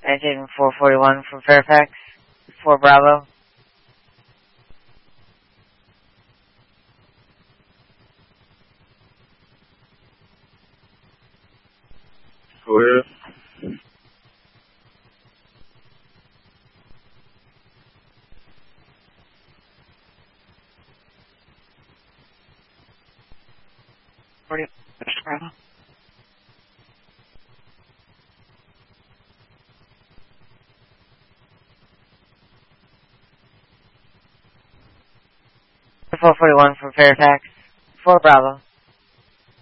Engine 441 from Fairfax, 4 Bravo. Where? 40 Bravo. Four 41 from Fairfax, 4 Bravo.